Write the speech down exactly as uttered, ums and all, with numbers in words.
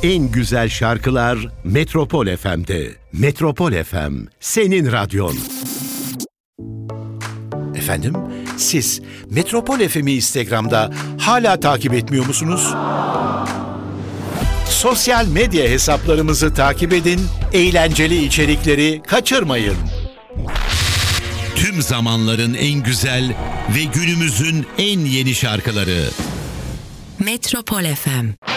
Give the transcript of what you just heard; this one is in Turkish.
en güzel şarkılar Metropol F M'de. Metropol F M, senin radyon. Efendim, siz Metropol F M'i Instagram'da hala takip etmiyor musunuz? Sosyal medya hesaplarımızı takip edin, eğlenceli içerikleri kaçırmayın. Tüm zamanların en güzel ve günümüzün en yeni şarkıları. Metropol F M.